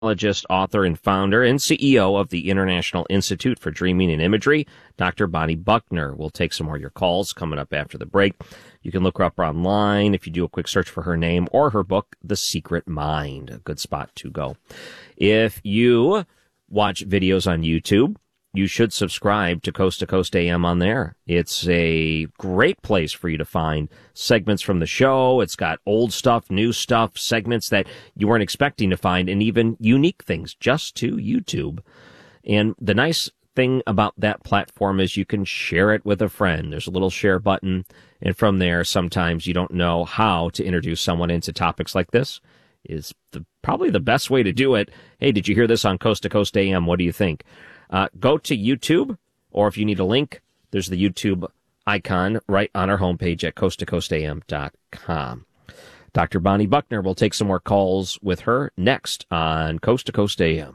author, and founder and CEO of the International Institute for Dreaming and Imagery, Dr. Bonnie Buckner. We'll take some more of your calls coming up after the break. You can look her up online if you do a quick search for her name or her book, The Secret Mind. A good spot to go. If you watch videos on YouTube, you should subscribe to Coast AM on there. It's a great place for you to find segments from the show. It's got old stuff, new stuff, segments that you weren't expecting to find, and even unique things just to YouTube. And the nice thing about that platform is you can share it with a friend. There's a little share button, and from there, sometimes you don't know how to introduce someone into topics like this. Is probably the best way to do it. Hey, did you hear this on Coast to Coast AM? What do you think? Go to YouTube, or if you need a link, there's the YouTube icon right on our homepage at coasttocoastam.com. Dr. Bonnie Buckner will take some more calls with her next on Coast to Coast AM.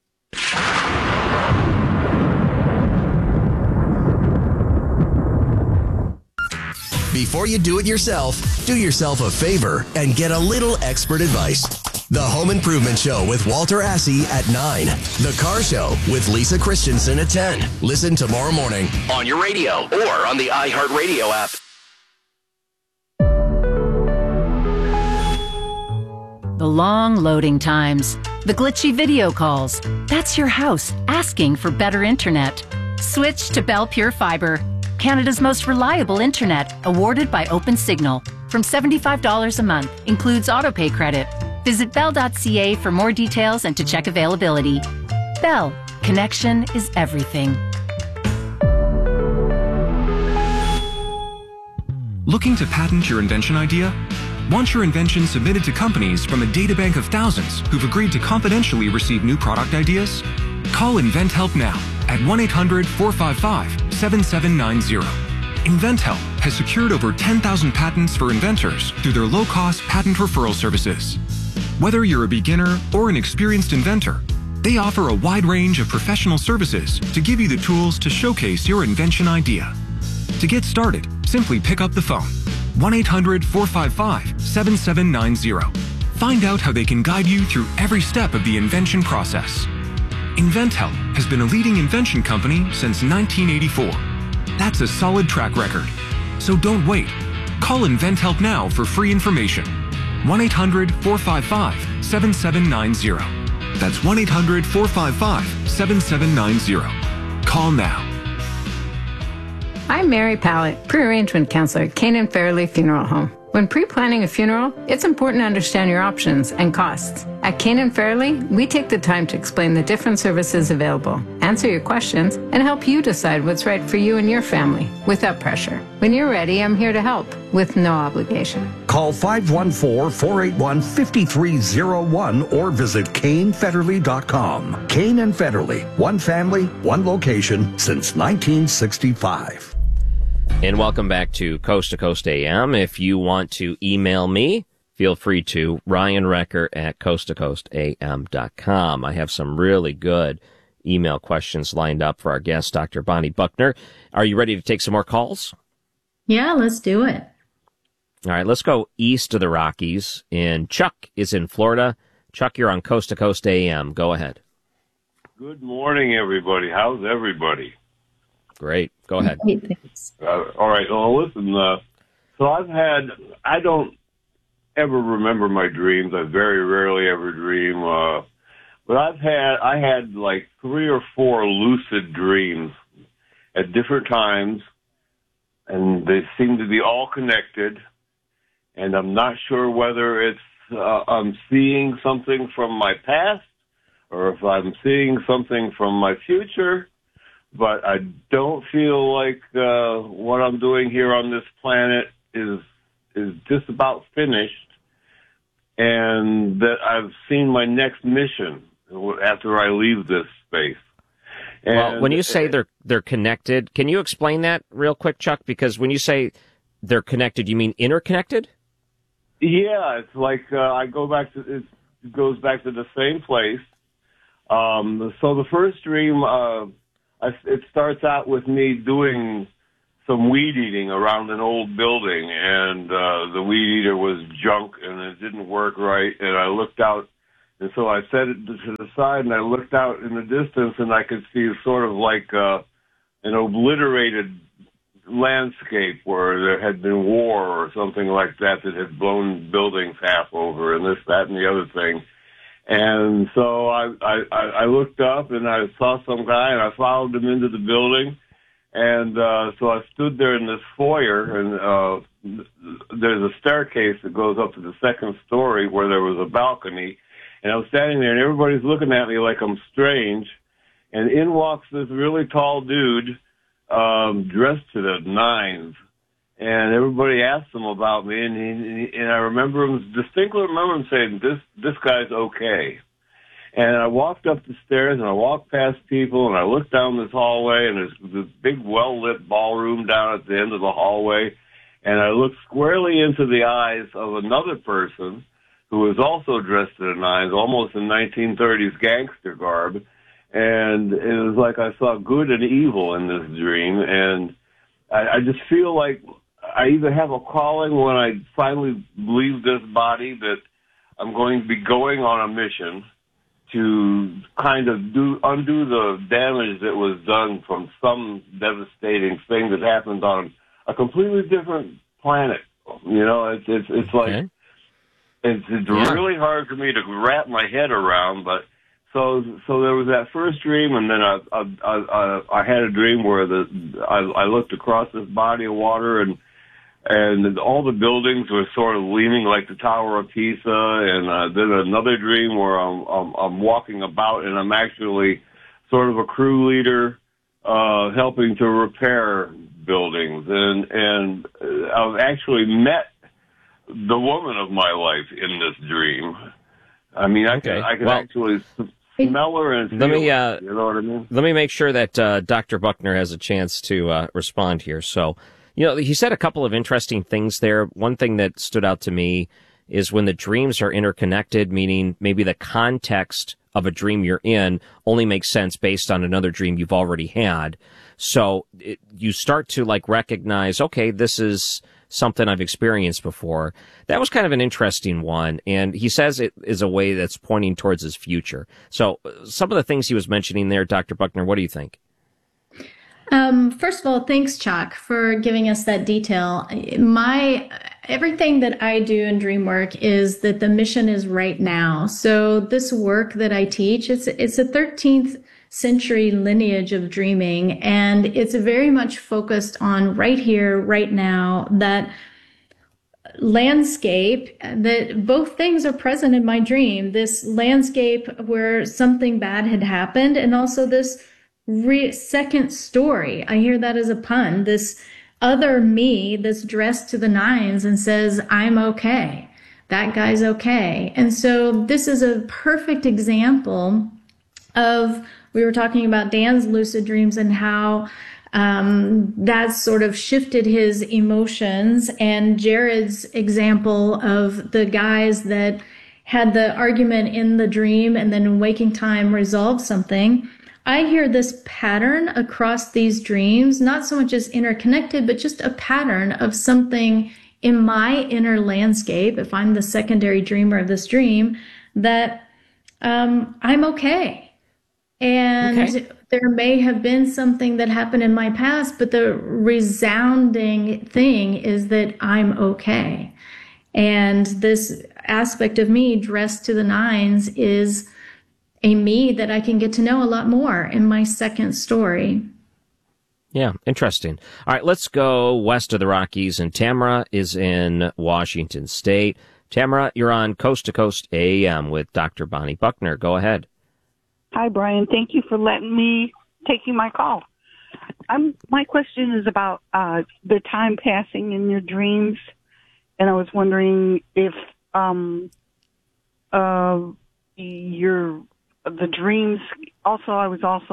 Before you do it yourself, do yourself a favor and get a little expert advice. The Home Improvement Show with Walter Assey at 9. The Car Show with Lisa Christensen at 10. Listen tomorrow morning on your radio or on the iHeartRadio app. The long loading times, the glitchy video calls. That's your house asking for better internet. Switch to Bell Pure Fiber, Canada's most reliable internet, awarded by OpenSignal. From $75 a month, includes autopay credit. Visit bell.ca for more details and to check availability. Bell, connection is everything. Looking to patent your invention idea? Want your invention submitted to companies from a databank of thousands who've agreed to confidentially receive new product ideas? Call InventHelp now at 1-800-455-7790. InventHelp has secured over 10,000 patents for inventors through their low-cost patent referral services. Whether you're a beginner or an experienced inventor, they offer a wide range of professional services to give you the tools to showcase your invention idea. To get started, simply pick up the phone, 1-800-455-7790. Find out how they can guide you through every step of the invention process. InventHelp has been a leading invention company since 1984. That's a solid track record. So don't wait. Call InventHelp now for free information. 1-800-455-7790. That's 1-800-455-7790. Call now. I'm Mary Pallett, pre-arrangement counselor at Canaan Fairley Funeral Home. When pre-planning a funeral, it's important to understand your options and costs. At Canaan Fairley, we take the time to explain the different services available, answer your questions, and help you decide what's right for you and your family without pressure. When you're ready, I'm here to help with no obligation. Call 514-481-5301 or visit CainFederley.com. Cain and Federley, one family, one location since 1965. And welcome back to Coast AM. If you want to email me, feel free to, Ryan Recker at coasttocoastam.com. I have some really good email questions lined up for our guest, Dr. Bonnie Buckner. Are you ready to take some more calls? Yeah, let's do it. All right, let's go east of the Rockies. And Chuck is in Florida. Chuck, you're on Coast to Coast AM. Go ahead. Good morning, everybody. How's everybody? Great. Go ahead. All right. Well, listen, so I don't ever remember my dreams. I very rarely ever dream. But I had like 3 or 4 lucid dreams at different times, and they seem to be all connected. And I'm not sure whether it's I'm seeing something from my past or if I'm seeing something from my future. But I don't feel like what I'm doing here on this planet is just about finished, and that I've seen my next mission after I leave this space. And well, when you say they're connected, can you explain that real quick, Chuck? Because when you say they're connected, you mean interconnected? Yeah, it's like it goes back to the same place. So the first dream. It starts out with me doing some weed eating around an old building, and the weed eater was junk, and it didn't work right. And I looked out And so I set it to the side, and I looked out in the distance, and I could see sort of like an obliterated landscape where there had been war or something like that had blown buildings half over, and this, that, and the other thing. And so I looked up, and I saw some guy, and I followed him into the building. And so I stood there in this foyer, and there's a staircase that goes up to the second story where there was a balcony. And I was standing there, and everybody's looking at me like I'm strange. And in walks this really tall dude, dressed to the nines. And everybody asked him about me, and I distinctly remember him saying, this guy's okay. And I walked up the stairs, and I walked past people, and I looked down this hallway, and there's this big well-lit ballroom down at the end of the hallway. And I looked squarely into the eyes of another person who was also dressed to the nines, almost in 1930s gangster garb. And it was like I saw good and evil in this dream. And I just feel like I either have a calling when I finally leave this body that I'm going to be going on a mission to kind of undo the damage that was done from some devastating thing that happened on a completely different planet. You know, it's like, okay. It's really hard for me to wrap my head around, but so there was that first dream, and then I had a dream where I looked across this body of water, and all the buildings were sort of leaning like the Tower of Pisa, and then another dream where I'm walking about, and I'm actually sort of a crew leader helping to repair buildings, and I've actually met the woman of my life in this dream. I mean, I can actually smell her and feel her, you know what I mean? Let me make sure that Dr. Buckner has a chance to respond here. So, you know, he said a couple of interesting things there. One thing that stood out to me is when the dreams are interconnected, meaning maybe the context of a dream you're in only makes sense based on another dream you've already had. So you start to like recognize, okay, this is something I've experienced before. That was kind of an interesting one. And he says it is a way that's pointing towards his future. So some of the things he was mentioning there, Dr. Buckner, what do you think? First of all, thanks, Chuck, for giving us that detail. Everything that I do in dream work is that the mission is right now. So this work that I teach, it's a 13th century lineage of dreaming, and it's very much focused on right here, right now, that landscape, that both things are present in my dream. This landscape where something bad had happened, and also this second story. I hear that as a pun. This other me that's dressed to the nines and says, I'm okay. That guy's okay. And so this is a perfect example of, we were talking about Dan's lucid dreams and how that sort of shifted his emotions, and Jared's example of the guys that had the argument in the dream and then in waking time resolved something. I hear this pattern across these dreams, not so much as interconnected, but just a pattern of something in my inner landscape, if I'm the secondary dreamer of this dream, that I'm okay. And there may have been something that happened in my past, but the resounding thing is that I'm okay. And this aspect of me dressed to the nines is a me that I can get to know a lot more in my second story. Yeah, interesting. All right, let's go west of the Rockies, and Tamara is in Washington State. Tamara, you're on Coast to Coast AM with Dr. Bonnie Buckner. Go ahead. Hi, Brian. Thank you for letting me taking my call. My question is about the time passing in your dreams, and I was wondering if the dreams. Also, I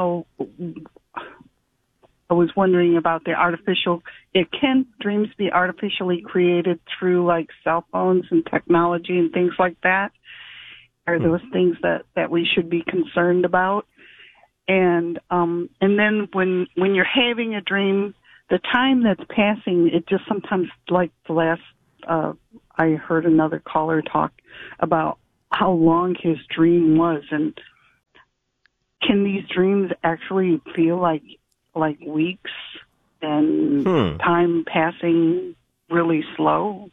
was wondering about the artificial. Can dreams be artificially created through like cell phones and technology and things like that? Are those things that we should be concerned about? And then when you're having a dream, the time that's passing, it just sometimes, like the last, I heard another caller talk about how long his dream was, and can these dreams actually feel like weeks and time passing really slow?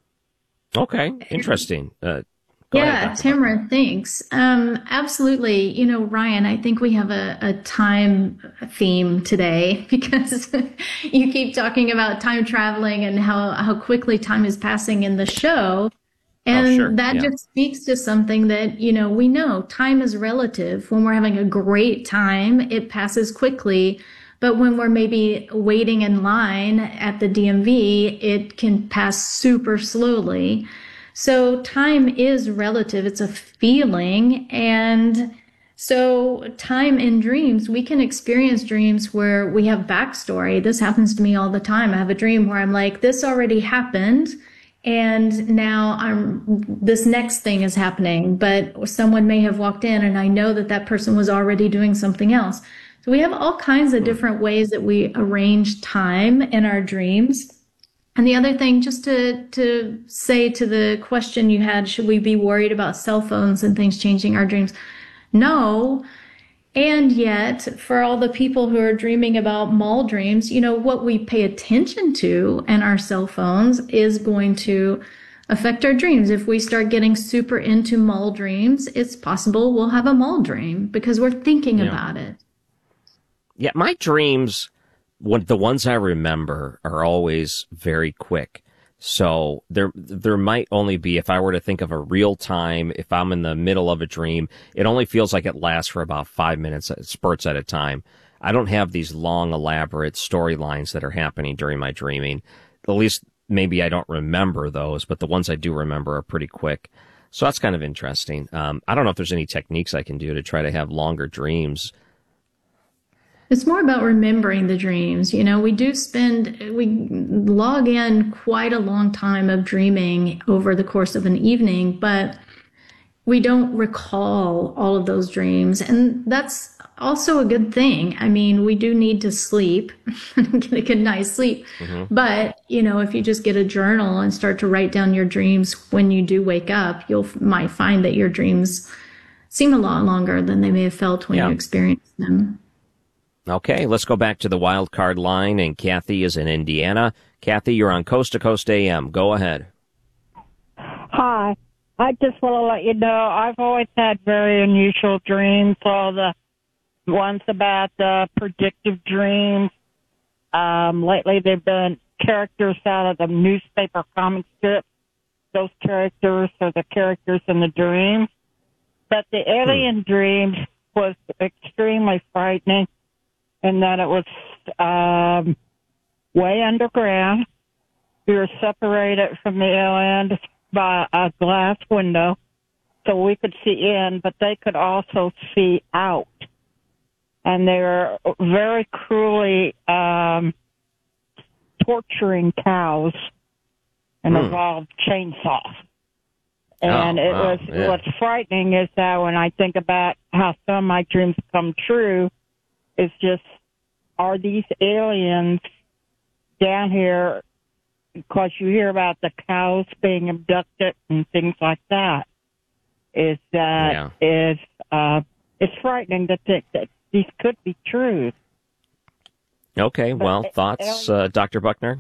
Okay, interesting. Go Yeah, ahead, Tamara, thanks. Absolutely. You know, Ryan, I think we have a time theme today because you keep talking about time traveling and how quickly time is passing in the show. And that just speaks to something that, you know, we know time is relative. When we're having a great time, it passes quickly. But when we're maybe waiting in line at the DMV, it can pass super slowly. So time is relative. It's a feeling. And so time in dreams, we can experience dreams where we have backstory. This happens to me all the time. I have a dream where I'm like, this already happened. And now this next thing is happening, but someone may have walked in and I know that that person was already doing something else. So we have all kinds of different ways that we arrange time in our dreams. And the other thing, just to say to the question you had, should we be worried about cell phones and things changing our dreams? No. And yet, for all the people who are dreaming about mall dreams, you know, what we pay attention to in our cell phones is going to affect our dreams. If we start getting super into mall dreams, it's possible we'll have a mall dream because we're thinking about it. Yeah, my dreams, the ones I remember, are always very quick. So there might only be, if I were to think of a real time, if I'm in the middle of a dream, it only feels like it lasts for about 5 minutes, spurts at a time. I don't have these long, elaborate storylines that are happening during my dreaming. At least maybe I don't remember those, but the ones I do remember are pretty quick. So that's kind of interesting. I don't know if there's any techniques I can do to try to have longer dreams. It's more about remembering the dreams. You know, we log in quite a long time of dreaming over the course of an evening, but we don't recall all of those dreams. And that's also a good thing. I mean, we do need to sleep and get a good night's sleep. Mm-hmm. But, you know, if you just get a journal and start to write down your dreams when you do wake up, might find that your dreams seem a lot longer than they may have felt when you experienced them. Okay, let's go back to the wild card line, and Kathy is in Indiana. Kathy, you're on Coast to Coast AM. Go ahead. Hi. I just want to let you know I've always had very unusual dreams. All the ones about the predictive dreams. Lately, they've been characters out of the newspaper comic strip. Those characters are the characters in the dreams. But the alien dreams was extremely frightening. And that it was way underground. We were separated from the aliens by a glass window, so we could see in, but they could also see out. And they were very cruelly torturing cows and involved chainsaws. And what's frightening is that when I think about how some of my dreams come true, it's just, are these aliens down here, because you hear about the cows being abducted and things like that, it's frightening to think that these could be true. Okay, well, thoughts, Dr. Buckner?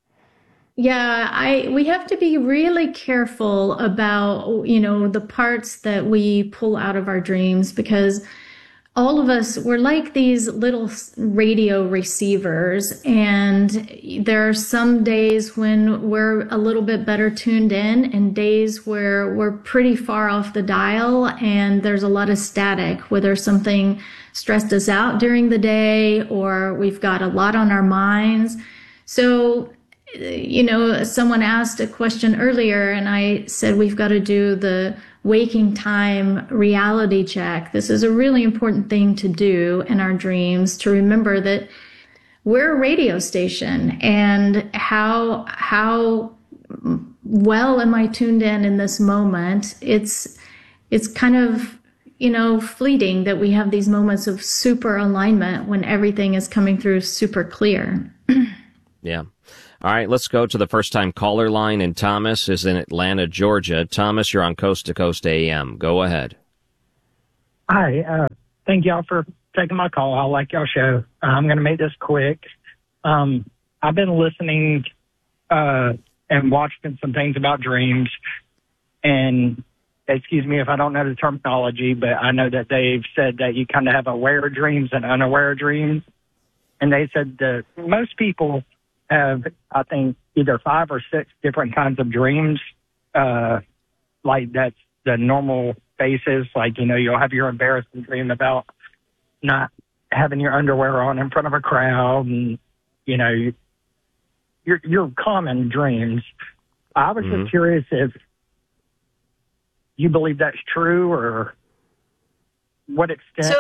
Yeah, we have to be really careful about, you know, the parts that we pull out of our dreams, because all of us, we're like these little radio receivers, and there are some days when we're a little bit better tuned in and days where we're pretty far off the dial and there's a lot of static, whether something stressed us out during the day or we've got a lot on our minds. So, you know, someone asked a question earlier and I said we've got to do the waking time reality check. This is a really important thing to do in our dreams, to remember that we're a radio station, and how well am I tuned in this moment? It's kind of, you know, fleeting that we have these moments of super alignment when everything is coming through super clear. Yeah. All right, let's go to the first-time caller line, and Thomas is in Atlanta, Georgia. Thomas, you're on Coast to Coast AM. Go ahead. Hi. Thank y'all for taking my call. I like y'all show. I'm going to make this quick. I've been listening and watching some things about dreams, and excuse me if I don't know the terminology, but I know that they've said that you kind of have aware dreams and unaware dreams. And they said that most people have, I think, either 5 or 6 different kinds of dreams. Like that's the normal basis. Like, you'll have your embarrassing dream about not having your underwear on in front of a crowd and, your common dreams. I was just curious if you believe that's true or what extent.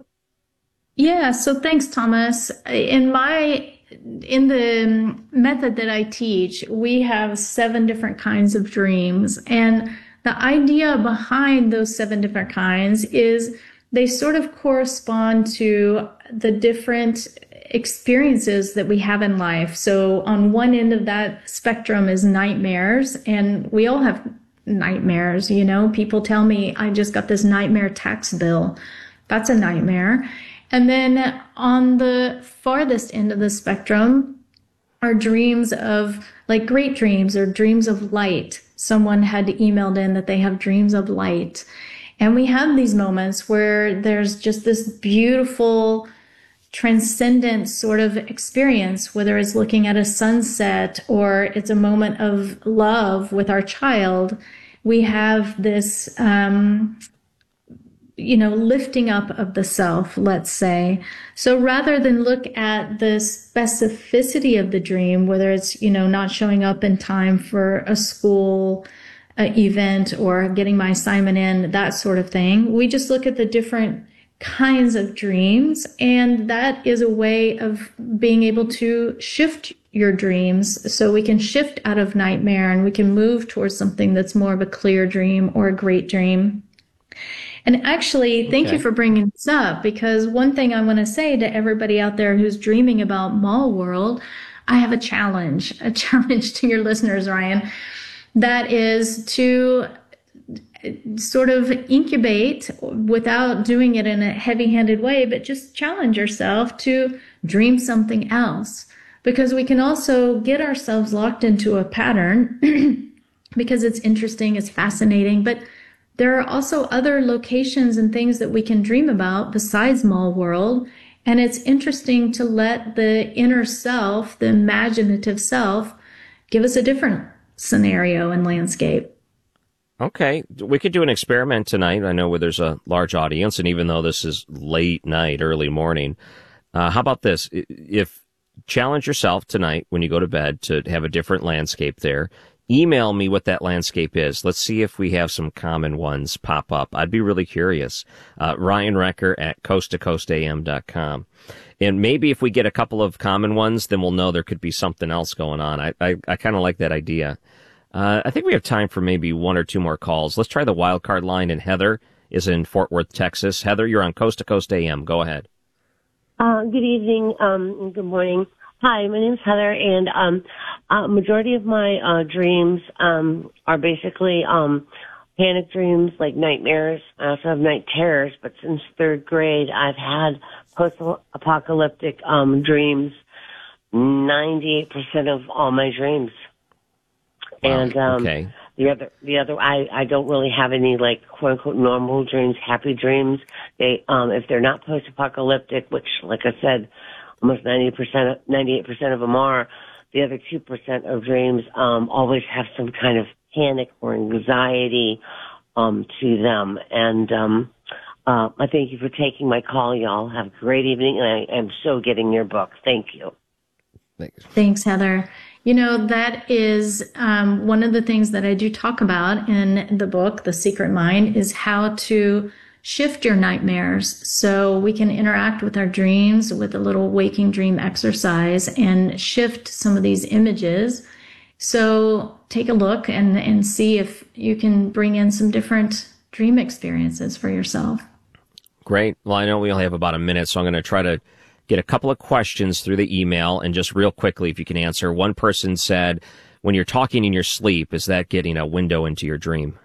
So thanks, Thomas. In the method that I teach, we have 7 different kinds of dreams. And the idea behind those 7 different kinds is they sort of correspond to the different experiences that we have in life. So on one end of that spectrum is nightmares, and we all have nightmares. People tell me, I just got this nightmare tax bill. That's a nightmare. And then on the farthest end of the spectrum are dreams of, like, great dreams or dreams of light. Someone had emailed in that they have dreams of light. And we have these moments where there's just this beautiful, transcendent sort of experience, whether it's looking at a sunset or it's a moment of love with our child. We have this, lifting up of the self, let's say. So rather than look at the specificity of the dream, whether it's, not showing up in time for a school event or getting my assignment in, that sort of thing, we just look at the different kinds of dreams. And that is a way of being able to shift your dreams. So we can shift out of nightmare and we can move towards something that's more of a clear dream or a great dream. And actually, thank you for bringing this up, because one thing I want to say to everybody out there who's dreaming about Mall World, I have a challenge to your listeners, Ryan. That is to sort of incubate without doing it in a heavy-handed way, but just challenge yourself to dream something else. Because we can also get ourselves locked into a pattern because it's interesting, it's fascinating, but there are also other locations and things that we can dream about besides Mall World. And it's interesting to let the inner self, the imaginative self, give us a different scenario and landscape. Okay. We could do an experiment tonight. I know where there's a large audience, and even though this is late night, early morning, how about this? If challenge yourself tonight when you go to bed to have a different landscape there. Email me what that landscape is. Let's see if we have some common ones pop up. I'd be really curious. Ryan Recker at coasttocoastam.com. And maybe if we get a couple of common ones, then we'll know there could be something else going on. I kind of like that idea. I think we have time for maybe 1 or 2 more calls. Let's try the wild card line, and Heather is in Fort Worth, Texas. Heather, you're on Coast to Coast AM. Go ahead. Good evening. Good morning. Hi, my name is Heather, and majority of my dreams are basically panic dreams, like nightmares. I also have night terrors, but since 3rd grade, I've had post-apocalyptic dreams. 98% of all my dreams. And okay. the other, I don't really have any, like, quote unquote normal dreams, happy dreams. They if they're not post-apocalyptic, which, like I said, almost 98% of them are, the other 2% of dreams always have some kind of panic or anxiety to them. And I thank you for taking my call, y'all. Have a great evening, and I am so getting your book. Thank you. Thanks, Heather. That is one of the things that I do talk about in the book, The Secret Mind, is how to shift your nightmares so we can interact with our dreams with a little waking dream exercise and shift some of these images. So take a look and see if you can bring in some different dream experiences for yourself. Great. Well, I know we only have about a minute, so I'm going to try to get a couple of questions through the email, and just real quickly, if you can answer. One person said, when you're talking in your sleep, is that getting a window into your dream?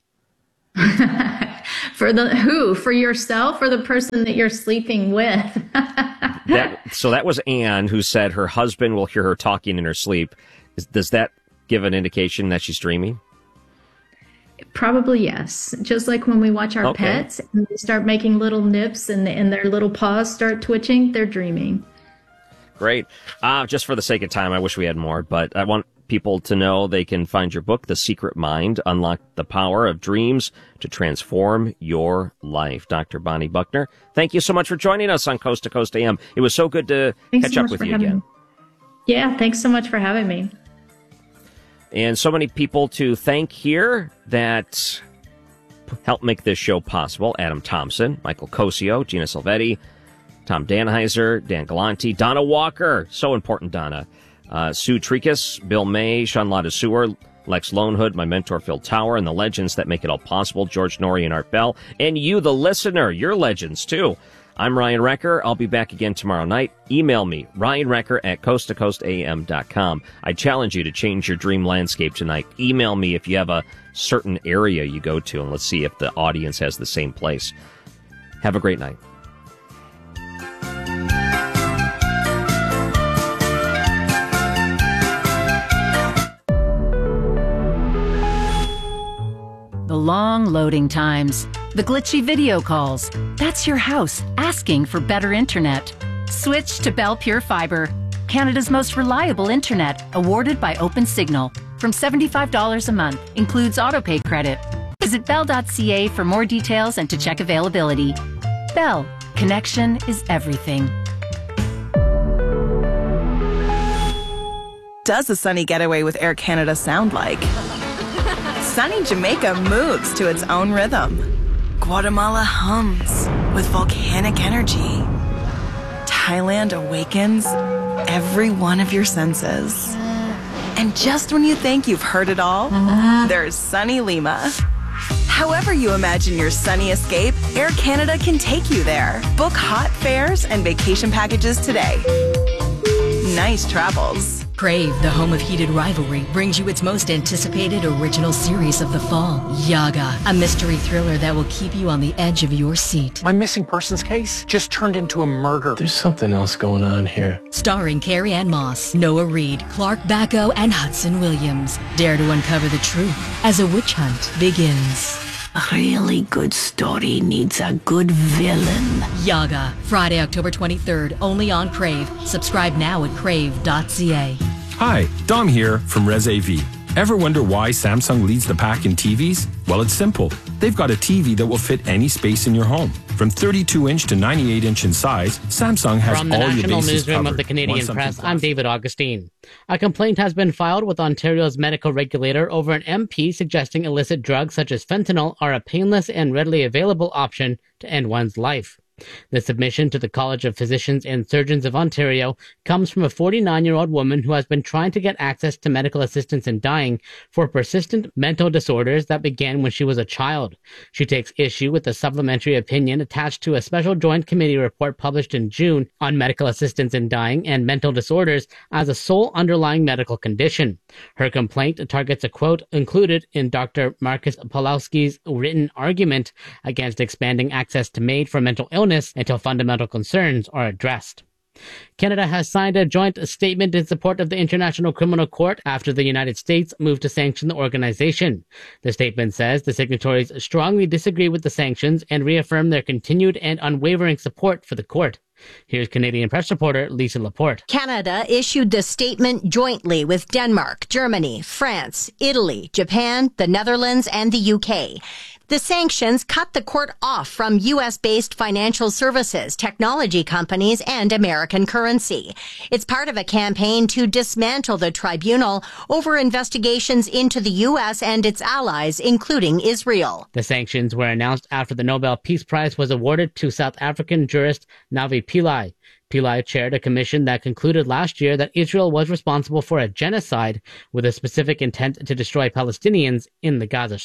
For yourself or the person that you're sleeping with? So that was Anne, who said her husband will hear her talking in her sleep. Does that give an indication that she's dreaming? Probably yes. Just like when we watch our pets and they start making little nips and their little paws start twitching, they're dreaming. Great. Just for the sake of time, I wish we had more, but I want people to know they can find your book, The Secret Mind, Unlock the Power of Dreams to Transform Your Life. Dr. Bonnie Buckner, thank you so much for joining us on Coast to Coast AM. It was so good to catch up with you again. Yeah, thanks so much for having me. And so many people to thank here that helped make this show possible. Adam Thompson, Michael Cosio, Gina Silvetti, Tom Danheiser, Dan Galanti, Donna Walker. So important, Donna. Sue Tricus, Bill May, Sean Ladaseur, Lex Lonehood, my mentor Phil Tower, and the legends that make it all possible, George Norrie and Art Bell, and you, the listener, you're legends too. I'm Ryan Recker. I'll be back again tomorrow night. Email me, ryanrecker@coasttocoastam.com. I challenge you to change your dream landscape tonight. Email me if you have a certain area you go to, and let's see if the audience has the same place. Have a great night. The long loading times, the glitchy video calls. That's your house asking for better internet. Switch to Bell Pure Fiber, Canada's most reliable internet, awarded by OpenSignal. From $75 a month, includes autopay credit. Visit bell.ca for more details and to check availability. Bell, connection is everything. Does a sunny getaway with Air Canada sound like? Sunny Jamaica moves to its own rhythm. Guatemala hums with volcanic energy. Thailand awakens every one of your senses. And just when you think you've heard it all, there's sunny Lima. However you imagine your sunny escape, Air Canada can take you there. Book hot fares and vacation packages today. Nice travels. Crave, the home of heated rivalry, brings you its most anticipated original series of the fall, Yaga, a mystery thriller that will keep you on the edge of your seat. My missing persons case just turned into a murder. There's something else going on here. Starring Carrie Ann Moss, Noah Reid, Clark Bacco, and Hudson Williams. Dare to uncover the truth as a witch hunt begins. A really good story needs a good villain. Yaga, Friday, October 23rd, only on Crave. Subscribe now at crave.ca. Hi, Dom here from Res AV. Ever wonder why Samsung leads the pack in TVs? Well, it's simple. They've got a TV that will fit any space in your home. From 32-inch to 98-inch in size, Samsung has all your bases covered. From the National Newsroom of the Canadian Press, I'm David Augustine. A complaint has been filed with Ontario's medical regulator over an MP suggesting illicit drugs such as fentanyl are a painless and readily available option to end one's life. The submission to the College of Physicians and Surgeons of Ontario comes from a 49-year-old woman who has been trying to get access to medical assistance in dying for persistent mental disorders that began when she was a child. She takes issue with the supplementary opinion attached to a special joint committee report published in June on medical assistance in dying and mental disorders as a sole underlying medical condition. Her complaint targets a quote included in Dr. Marcus Pawlowski's written argument against expanding access to MAID for mental illness until fundamental concerns are addressed. Canada has signed a joint statement in support of the International Criminal Court after the United States moved to sanction the organization. The statement says the signatories strongly disagree with the sanctions and reaffirm their continued and unwavering support for the court. Here's Canadian press reporter Lisa Laporte. Canada issued the statement jointly with Denmark, Germany, France, Italy, Japan, the Netherlands, and the UK. The sanctions cut the court off from U.S.-based financial services, technology companies, and American currency. It's part of a campaign to dismantle the tribunal over investigations into the U.S. and its allies, including Israel. The sanctions were announced after the Nobel Peace Prize was awarded to South African jurist Navi Pillay. Pillay chaired a commission that concluded last year that Israel was responsible for a genocide with a specific intent to destroy Palestinians in the Gaza Strip.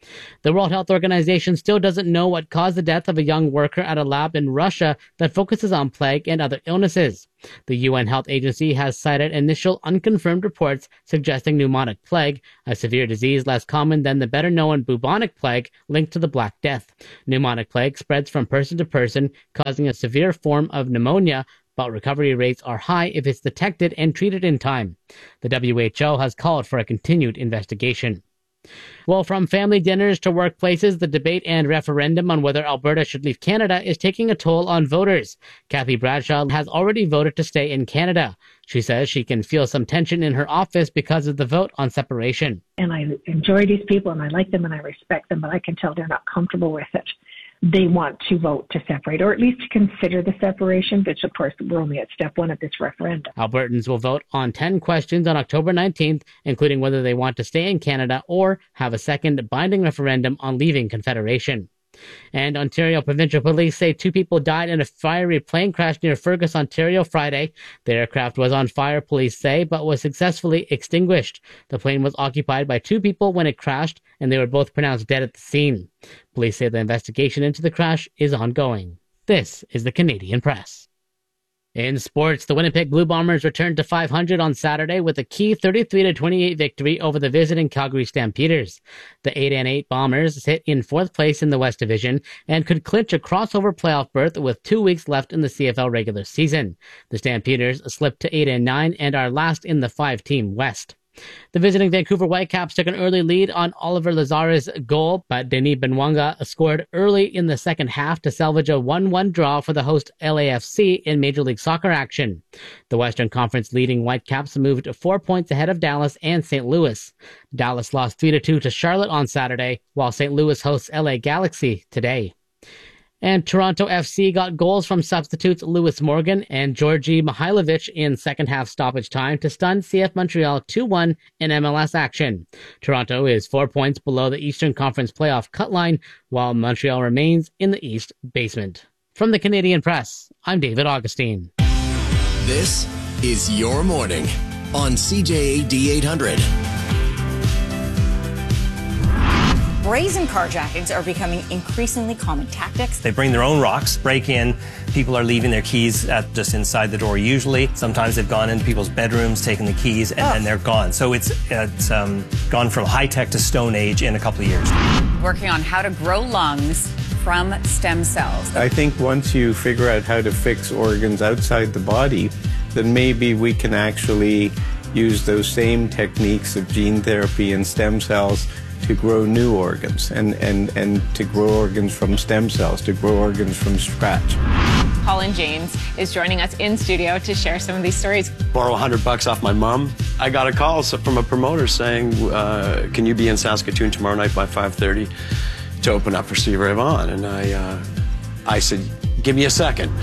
The World Health Organization still doesn't know what caused the death of a young worker at a lab in Russia that focuses on plague and other illnesses. The UN Health Agency has cited initial unconfirmed reports suggesting pneumonic plague, a severe disease less common than the better-known bubonic plague linked to the Black Death. Pneumonic plague spreads from person to person, causing a severe form of pneumonia, but recovery rates are high if it's detected and treated in time. The WHO has called for a continued investigation. Well, from family dinners to workplaces, the debate and referendum on whether Alberta should leave Canada is taking a toll on voters. Kathy Bradshaw has already voted to stay in Canada. She says she can feel some tension in her office because of the vote on separation. And I enjoy these people and I like them and I respect them, but I can tell they're not comfortable with it. They want to vote to separate, or at least to consider the separation, which, of course, we're only at step one of this referendum. Albertans will vote on 10 questions on October 19th, including whether they want to stay in Canada or have a second binding referendum on leaving Confederation. And Ontario Provincial Police say 2 people died in a fiery plane crash near Fergus, Ontario, Friday. The aircraft was on fire, police say, but was successfully extinguished. The plane was occupied by 2 people when it crashed, and they were both pronounced dead at the scene. Police say the investigation into the crash is ongoing. This is the Canadian Press. In sports, the Winnipeg Blue Bombers returned to 500 on Saturday with a key 33-28 victory over the visiting Calgary Stampeders. The 8-8 Bombers sit in 4th place in the West Division and could clinch a crossover playoff berth with 2 weeks left in the CFL regular season. The Stampeders slipped to 8-9 and are last in the 5-team West. The visiting Vancouver Whitecaps took an early lead on Oliver Lazar's goal, but Denis Benwanga scored early in the second half to salvage a 1-1 draw for the host LAFC in Major League Soccer action. The Western Conference leading Whitecaps moved 4 points ahead of Dallas and St. Louis. Dallas lost 3-2 to Charlotte on Saturday, while St. Louis hosts LA Galaxy today. And Toronto FC got goals from substitutes Lewis Morgan and Georgi Mihailovic in second-half stoppage time to stun CF Montreal 2-1 in MLS action. Toronto is 4 points below the Eastern Conference playoff cut line, while Montreal remains in the East basement. From the Canadian Press, I'm David Augustine. This is Your Morning on CJAD 800. Brazen carjackings are becoming increasingly common tactics. They bring their own rocks, break in. People are leaving their keys just inside the door usually. Sometimes they've gone into people's bedrooms, taken the keys, and then they're gone. So it's gone from high-tech to Stone Age in a couple of years. Working on how to grow lungs from stem cells. I think once you figure out how to fix organs outside the body, then maybe we can actually use those same techniques of gene therapy and stem cells to grow new organs and to grow organs from stem cells, to grow organs from scratch. Colin James is joining us in studio to share some of these stories. Borrow $100 off my mom. I got a call from a promoter saying, can you be in Saskatoon tomorrow night by 5:30 to open up for Stevie Ray Vaughan? And I said, give me a second.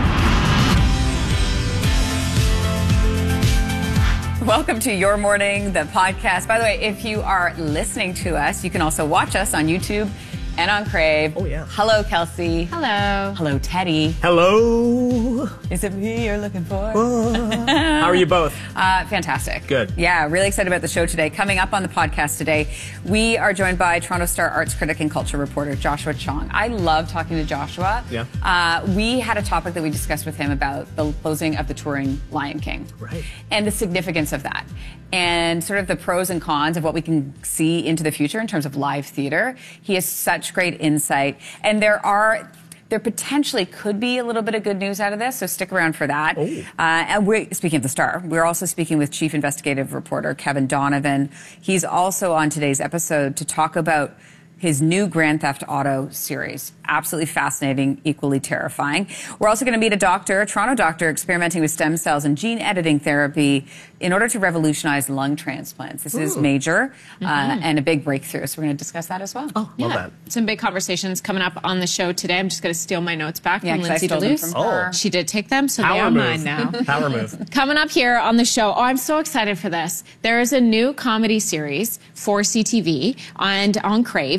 Welcome to Your Morning, the podcast. By the way, if you are listening to us, you can also watch us on YouTube and on Crave. Oh, yeah. Hello, Kelsey. Hello. Hello, Teddy. Hello. Is it me you're looking for? How are you both? Fantastic. Good. Yeah, really excited about the show today. Coming up on the podcast today, we are joined by Toronto Star arts critic and culture reporter Joshua Chong. I love talking to Joshua. Yeah. We had a topic that we discussed with him about the closing of the touring Lion King. Right. And the significance of that. And sort of the pros and cons of what we can see into the future in terms of live theater. He has such great insight. And there potentially could be a little bit of good news out of this, so stick around for that. And speaking of the Star, we're also speaking with Chief Investigative Reporter Kevin Donovan. He's also on today's episode to talk about his new Grand Theft Auto series. Absolutely fascinating, equally terrifying. We're also going to meet a Toronto doctor experimenting with stem cells and gene editing therapy in order to revolutionize lung transplants. This is major and a big breakthrough, so we're going to discuss that as well. Oh, love that. Some big conversations coming up on the show today. I'm just going to steal my notes back from Lindsay Deleuze. Oh. She did take them, so they are mine now. Power move. Coming up here on the show, I'm so excited for this. There is a new comedy series for CTV and on Crave.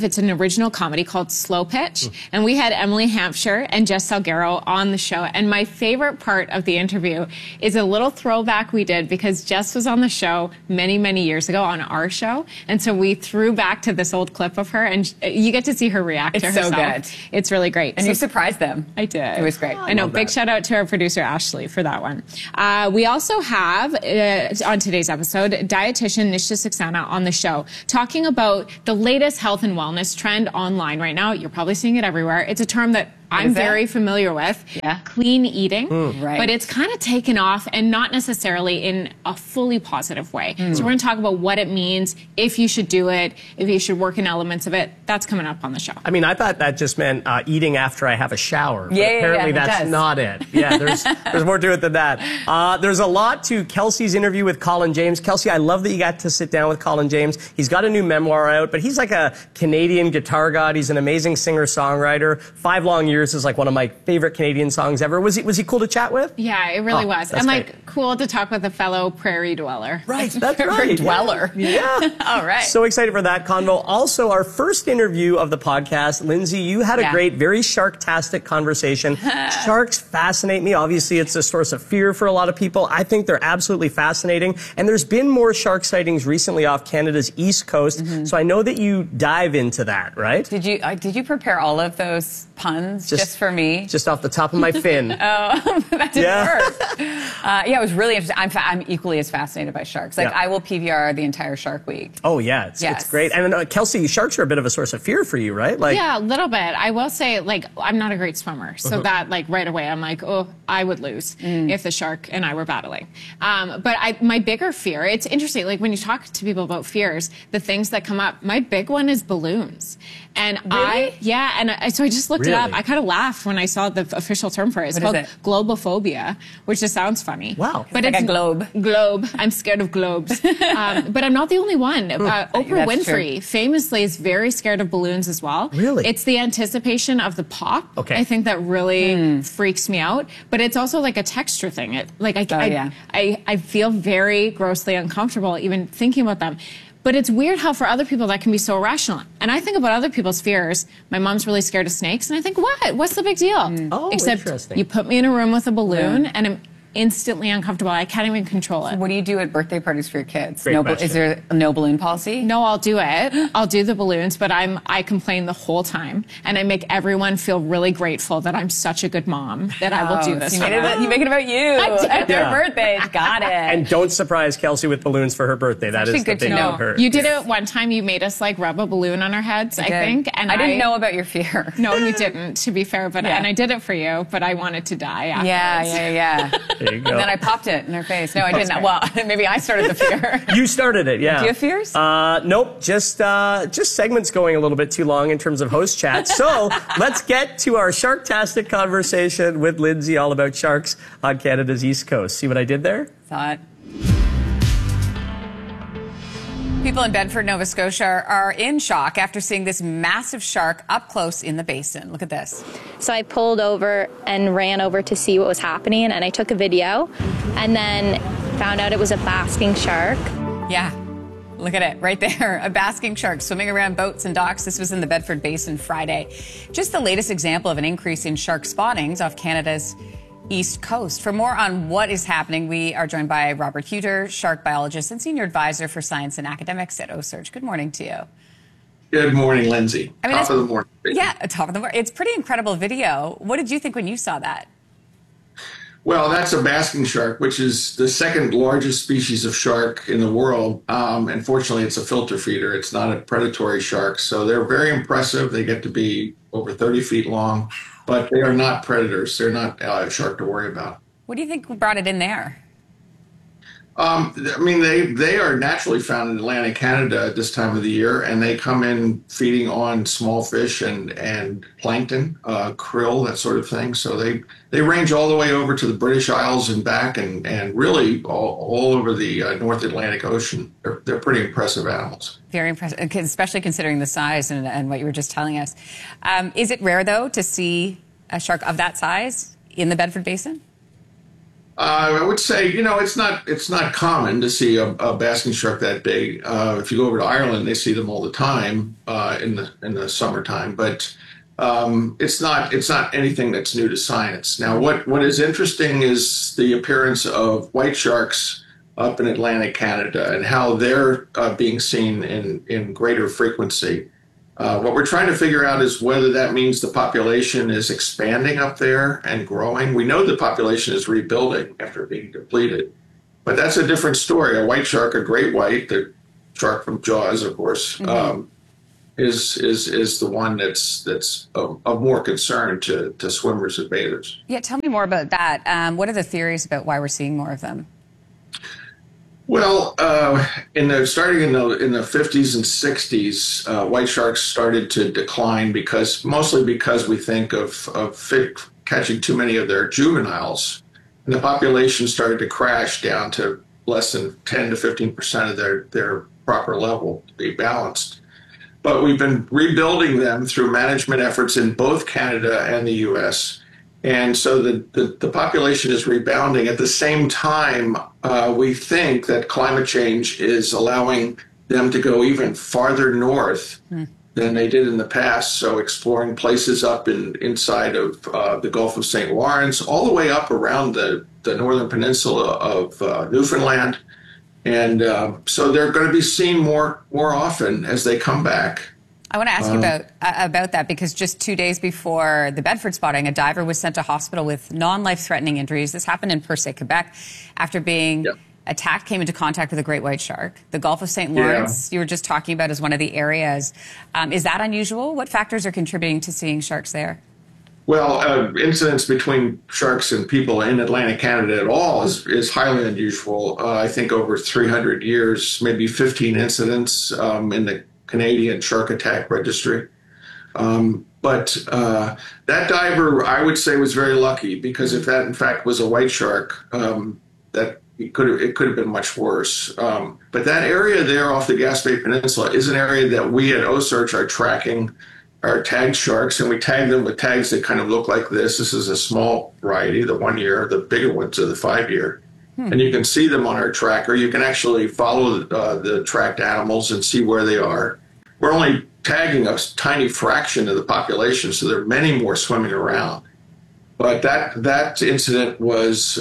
It's an original comedy called Slow Pitch. And we had Emily Hampshire and Jess Salguero on the show. And my favorite part of the interview is a little throwback we did because Jess was on the show many, many years ago on our show. And so we threw back to this old clip of her, and you get to see her react to herself. It's so good. It's really great. And you surprised them. I did. It was great. I know. Big shout out to our producer, Ashley, for that one. We also have, on today's episode, dietitian Nisha Saxena on the show, talking about the latest health and wellness trend online right now. You're probably seeing it everywhere. It's a term that I'm very familiar with, clean eating, Right. but it's kind of taken off and not necessarily in a fully positive way. So we're going to talk about what it means, if you should do it, if you should work in elements of it. That's coming up on the show. I mean, I thought that just meant eating after I have a shower. But Yeah, apparently it that's does. not it. Yeah, there's more to it than that. There's a lot to Kelsey's interview with Colin James. Kelsey, I love that you got to sit down with Colin James. He's got a new memoir out, but he's like a Canadian guitar god. He's an amazing singer-songwriter. 5 Long Years is like one of my favorite Canadian songs ever. Was he cool to chat with? Yeah, it really was. that's And great. cool to talk with a fellow prairie dweller. Right, that's Prairie right. dweller. Yeah. All right. So excited for that convo. Also, our first interview of the podcast, Lindsay, you had a great, very shark-tastic conversation. Sharks fascinate me. Obviously, it's a source of fear for a lot of people. I think they're absolutely fascinating. And there's been more shark sightings recently off Canada's east coast. So I know that you dive into that, right? Did you prepare all of those puns just for me? Just off the top of my fin. Oh, that didn't work. Yeah, it was really interesting. I'm equally as fascinated by sharks. Like, I will PVR the entire Shark Week. Oh, yeah. It's great. And Kelsey, sharks are a bit of a source of fear for you, right? Yeah, a little bit. I will say, I'm not a great swimmer. So that, right away, I'm like, oh, I would lose if the shark and I were battling. But my bigger fear, it's interesting, when you talk to people about fears, the things that come up, my big one is balloons. And so I just looked it up. I kind of laughed when I saw the official term for it. It's called globophobia, which just sounds funny. Wow. But it's like a globe. Globe. I'm scared of globes. But I'm not the only one. Oprah Winfrey famously is very scared of balloons as well. Really? It's the anticipation of the pop. Okay. I think that really freaks me out. But it's also like a texture thing. I feel very grossly uncomfortable even thinking about them. But it's weird how for other people that can be so irrational. And I think about other people's fears. My mom's really scared of snakes. And I think, what? What's the big deal? Oh, Except interesting. you put me in a room with a balloon and I'm instantly uncomfortable. I can't even control it. What do you do at birthday parties for your kids? Great question. Is there no balloon policy? No, I'll do it. I'll do the balloons, but I complain the whole time. And I make everyone feel really grateful that I'm such a good mom that I will do this. You make it about you at their birthdays. Got it. And don't surprise Kelsey with balloons for her birthday. That is the good to thing know. with her. You did it one time. You made us rub a balloon on our heads, I think. And I didn't know about your fear. No, you didn't, to be fair. But and I did it for you, but I wanted to die afterwards. Yeah. There you go. And then I popped it in her face. No, I didn't. Well, maybe I started the fear. You started it, yeah. Do you have fears? Nope. Just segments going a little bit too long in terms of host chat. So let's get to our Sharktastic conversation with Lindsay all about sharks on Canada's East Coast. See what I did there? Saw it. People in Bedford, Nova Scotia are in shock after seeing this massive shark up close in the basin. Look at this. So I pulled over and ran over to see what was happening, and I took a video and then found out it was a basking shark. Yeah. Look at it right there. A basking shark swimming around boats and docks. This was in the Bedford Basin Friday. Just the latest example of an increase in shark spottings off Canada's East Coast. For more on what is happening, we are joined by Robert Huter, shark biologist and senior advisor for science and academics at OCEARCH. Good morning to you. Good morning, Lindsay. Top of the morning. Yeah, top of the morning. It's pretty incredible video. What did you think when you saw that? Well, that's a basking shark, which is the second largest species of shark in the world. Unfortunately, it's a filter feeder. It's not a predatory shark. So they're very impressive. They get to be over 30 feet long, but they are not predators. They're not a shark to worry about. What do you think brought it in there? They are naturally found in Atlantic Canada at this time of the year, and they come in feeding on small fish and plankton, krill, that sort of thing. So they range all the way over to the British Isles and back, and really all over the North Atlantic Ocean. They're pretty impressive animals. Very impressive, especially considering the size and what you were just telling us. Is it rare, though, to see a shark of that size in the Bedford Basin? I would say, it's not common to see a basking shark that big. If you go over to Ireland, they see them all the time in the summertime. But it's not anything that's new to science. Now, what is interesting is the appearance of white sharks up in Atlantic Canada and how they're being seen in greater frequency. What we're trying to figure out is whether that means the population is expanding up there and growing. We know the population is rebuilding after being depleted, but that's a different story. A white shark, a great white, the shark from Jaws, of course, is the one that's of more concern to swimmers and bathers. Yeah, tell me more about that. What are the theories about why we're seeing more of them? Well, starting in the 50s and 60s, white sharks started to decline mostly because we think of catching too many of their juveniles, and the population started to crash down to less than 10 to 15% of their proper level to be balanced. But we've been rebuilding them through management efforts in both Canada and the U.S., and so the population is rebounding. At the same time, we think that climate change is allowing them to go even farther north than they did in the past. So exploring places up inside of the Gulf of St. Lawrence, all the way up around the northern peninsula of Newfoundland. And so they're going to be seen more often as they come back. I want to ask you about that, because just 2 days before the Bedford spotting, a diver was sent to hospital with non-life-threatening injuries. This happened in Percé, Quebec, after being attacked, came into contact with a great white shark. The Gulf of St. Lawrence, you were just talking about, is one of the areas. Is that unusual? What factors are contributing to seeing sharks there? Well, incidents between sharks and people in Atlantic Canada at all is highly unusual. I think over 300 years, maybe 15 incidents in the Canadian Shark Attack Registry. But that diver, I would say, was very lucky, because if that in fact was a white shark, that it could have been much worse. But that area there off the Gaspé Peninsula is an area that we at OCEARCH are tracking our tagged sharks, and we tag them with tags that kind of look like this. This is a small variety, the 1 year. The bigger ones are the 5 year. And you can see them on our tracker. You can actually follow the tracked animals and see where they are. We're only tagging a tiny fraction of the population, so there are many more swimming around. But that incident was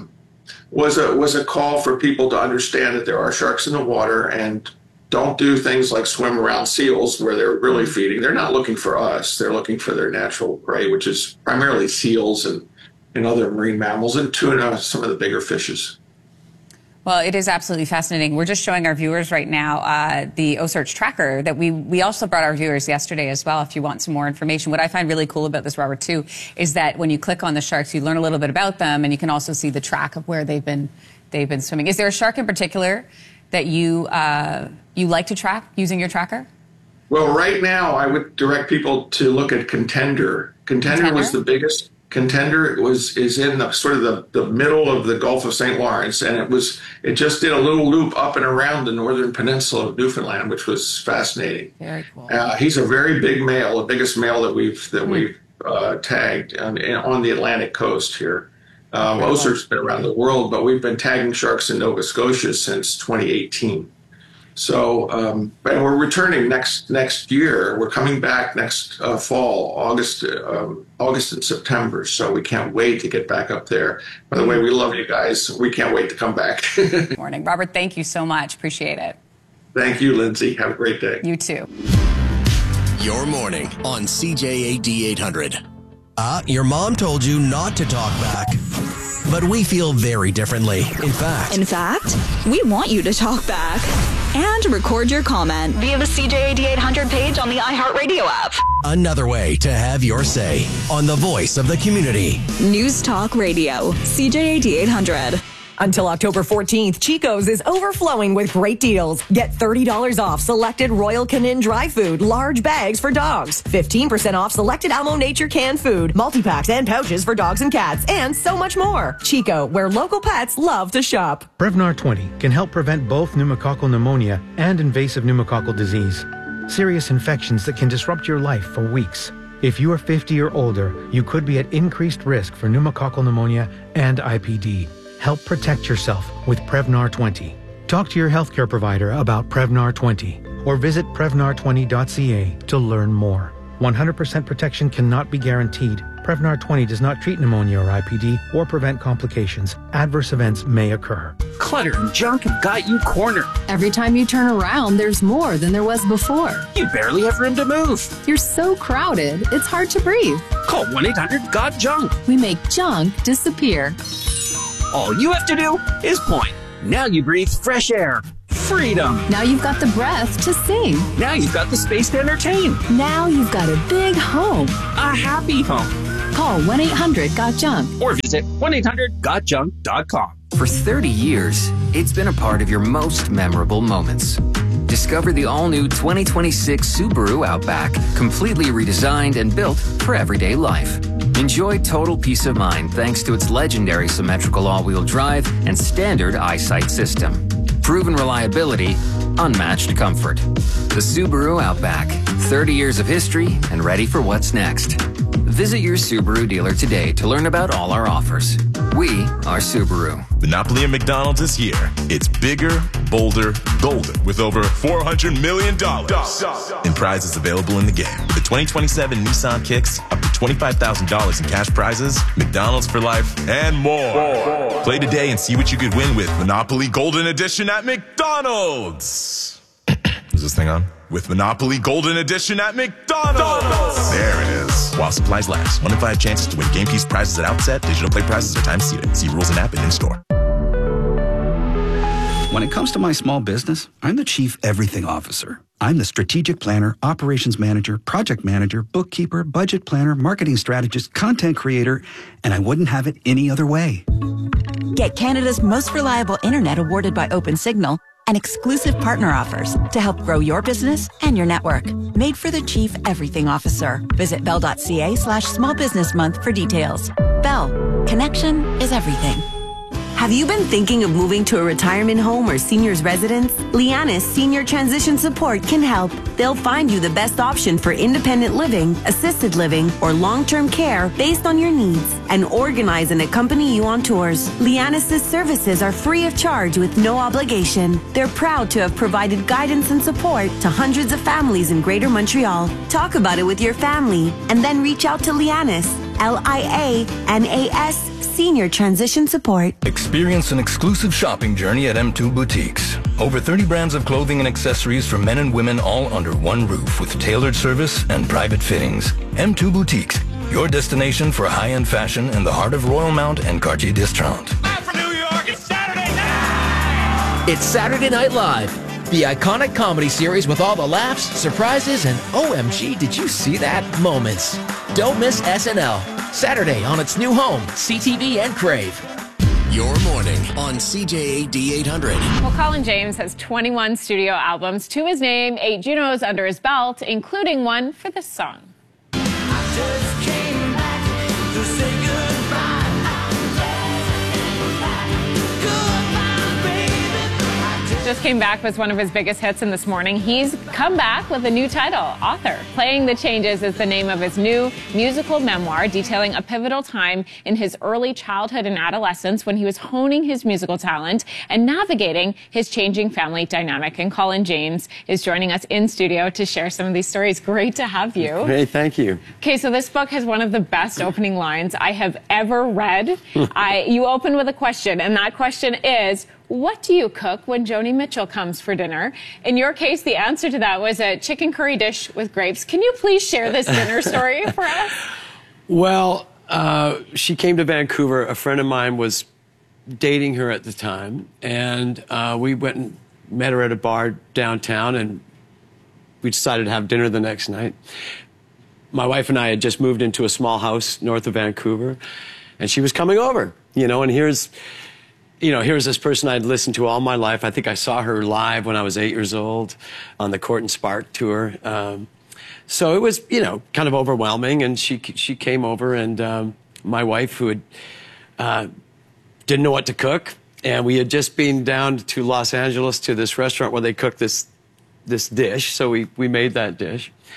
a call for people to understand that there are sharks in the water, and don't do things like swim around seals where they're really feeding. They're not looking for us. They're looking for their natural prey, which is primarily seals and other marine mammals, and tuna, some of the bigger fishes. Well, it is absolutely fascinating. We're just showing our viewers right now the OCEARCH tracker that we also brought our viewers yesterday as well, if you want some more information. What I find really cool about this, Robert, too, is that when you click on the sharks, you learn a little bit about them, and you can also see the track of where they've been swimming. Is there a shark in particular that you like to track using your tracker? Well, right now, I would direct people to look at Contender. Contender was the biggest. Contender is in the middle of the Gulf of St. Lawrence, and it just did a little loop up and around the northern peninsula of Newfoundland, which was fascinating. Very cool. He's a very big male, the biggest male that we've tagged on the Atlantic coast here. OCEARCH's been around the world, but we've been tagging sharks in Nova Scotia since 2018. So, and we're returning next year. We're coming back next fall, August and September. So we can't wait to get back up there. By the way, we love you guys. We can't wait to come back. Good morning, Robert. Thank you so much. Appreciate it. Thank you, Lindsay. Have a great day. You too. Your morning on CJAD 800. Your mom told you not to talk back. But we feel very differently. In fact, we want you to talk back and record your comment via the CJAD 800 page on the iHeartRadio app. Another way to have your say on the voice of the community. News Talk Radio, CJAD 800. Until October 14th, Chico's is overflowing with great deals. Get $30 off selected Royal Canin dry food, large bags for dogs. 15% off selected Almo Nature canned food, multi-packs and pouches for dogs and cats, and so much more. Chico, where local pets love to shop. Prevnar 20 can help prevent both pneumococcal pneumonia and invasive pneumococcal disease. Serious infections that can disrupt your life for weeks. If you are 50 or older, you could be at increased risk for pneumococcal pneumonia and IPD. Help protect yourself with Prevnar 20. Talk to your healthcare provider about Prevnar 20 or visit Prevnar20.ca to learn more. 100% protection cannot be guaranteed. Prevnar 20 does not treat pneumonia or IPD or prevent complications. Adverse events may occur. Clutter and junk have got you cornered. Every time you turn around, there's more than there was before. You barely have room to move. You're so crowded, it's hard to breathe. Call 1-800-GOT-JUNK. We make junk disappear. All you have to do is point. Now you breathe fresh air. Freedom. Now you've got the breath to sing. Now you've got the space to entertain. Now you've got a big home. A happy home. Call 1-800-GOT-JUNK. Or visit 1-800-GOT-JUNK.com. For 30 years, it's been a part of your most memorable moments. Discover the all-new 2026 Subaru Outback, completely redesigned and built for everyday life. Enjoy total peace of mind thanks to its legendary symmetrical all-wheel drive and standard EyeSight system. Proven reliability, unmatched comfort. The Subaru Outback, 30 years of history and ready for what's next. Visit your Subaru dealer today to learn about all our offers. We are Subaru. Monopoly at McDonald's is here. It's bigger, bolder, golden, with over $400 million in prizes available in the game. The 2027 Nissan Kicks, up to $25,000 in cash prizes, McDonald's for life, and more. Play today and see what you could win with Monopoly Golden Edition at McDonald's. Is this thing on? With Monopoly Golden Edition at McDonald's. There it is. While supplies last. 1 in 5 chances to win game piece prizes at outset. Digital play prizes are time seated. See rules and app and in-store. When it comes to my small business, I'm the Chief Everything Officer. I'm the strategic planner, operations manager, project manager, bookkeeper, budget planner, marketing strategist, content creator, and I wouldn't have it any other way. Get Canada's most reliable internet awarded by OpenSignal and exclusive partner offers to help grow your business and your network. Made for the Chief Everything Officer. Visit bell.ca/small business month for details. Bell. Connection is everything. Have you been thinking of moving to a retirement home or senior's residence? Lianis Senior Transition Support can help. They'll find you the best option for independent living, assisted living, or long-term care based on your needs and organize and accompany you on tours. Lianis' services are free of charge with no obligation. They're proud to have provided guidance and support to hundreds of families in Greater Montreal. Talk about it with your family and then reach out to Lianis, LIANAS Senior Transition Support. Experience an exclusive shopping journey at M2 Boutiques. Over 30 brands of clothing and accessories for men and women all under one roof with tailored service and private fittings. M2 Boutiques, your destination for high-end fashion in the heart of Royalmount and Cartier d'Estrade. Live from New York, it's Saturday night! It's Saturday Night Live, the iconic comedy series with all the laughs, surprises, and OMG, did you see that moments. Don't miss SNL. Saturday on its new home, CTV and Crave. Your morning on CJAD 800. Well, Colin James has 21 studio albums to his name, 8 Junos under his belt, including one for this song. I just came back to say goodbye. Just Came Back was one of his biggest hits in This Morning. He's come back with a new title, Author. Playing the Changes is the name of his new musical memoir detailing a pivotal time in his early childhood and adolescence when he was honing his musical talent and navigating his changing family dynamic. And Colin James is joining us in studio to share some of these stories. Great to have you. Hey, thank you. Okay, so this book has one of the best opening lines I have ever read. You open with a question, and that question is, what do you cook when Joni Mitchell comes for dinner? In your case, the answer to that was a chicken curry dish with grapes. Can you please share this dinner story for us? Well, she came to Vancouver. A friend of mine was dating her at the time, and we went and met her at a bar downtown, and we decided to have dinner the next night. My wife and I had just moved into a small house north of Vancouver, and she was coming over, and here's this person I'd listened to all my life. I think I saw her live when I was 8 years old on the Court and Spark tour. So it was, kind of overwhelming. And she came over, and my wife, who had didn't know what to cook, and we had just been down to Los Angeles to this restaurant where they cook this dish. So we made that dish.